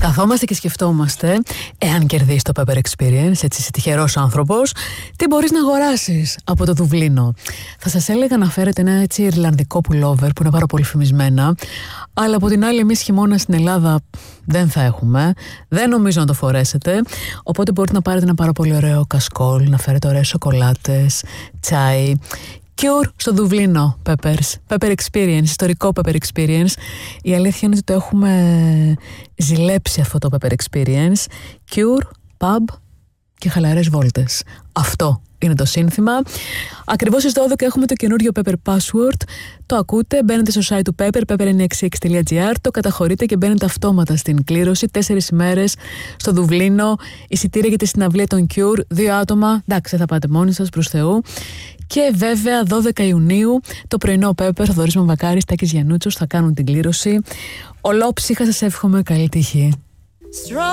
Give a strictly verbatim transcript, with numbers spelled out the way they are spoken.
Καθόμαστε και σκεφτόμαστε, εάν κερδίσει το Pepper Experience, έτσι είσαι τυχερός άνθρωπος, τι μπορείς να αγοράσεις από το Δουβλίνο. Θα σας έλεγα να φέρετε ένα έτσι ιρλανδικό pullover που είναι πάρα πολύ φημισμένα, αλλά από την άλλη εμείς χειμώνα στην Ελλάδα δεν θα έχουμε, δεν νομίζω να το φορέσετε, οπότε μπορείτε να πάρετε ένα πάρα πολύ ωραίο κασκόλ, να φέρετε ωραίες σοκολάτες, τσάι. Cure στο Δουβλίνο, Peppers, Pepper Experience, ιστορικό Pepper Experience. Η αλήθεια είναι ότι το έχουμε ζηλέψει αυτό το Pepper Experience. Cure, pub και χαλαρές βόλτες. Αυτό είναι το σύνθημα. Ακριβώς στις δώδεκα έχουμε το καινούριο Pepper Password. Το ακούτε, μπαίνετε στο site του Pepper, pepper εννιακόσια εξήντα έξι τελεία τζι άρ, το καταχωρείτε και μπαίνετε αυτόματα στην κλήρωση. Τέσσερις ημέρες στο Δουβλίνο, εισιτήρια για τη συναυλία των Cure, δύο άτομα, εντάξει θα πάτε μόνοι σας προς Θεού. Και βέβαια δώδεκα Ιουνίου το πρωινό Pepper, Θοδωρής Μαμβακάρης, Τάκης Γιαννούτσος θα κάνουν την κλήρωση. Ολόψυχα σας εύχομαι καλή τύχη.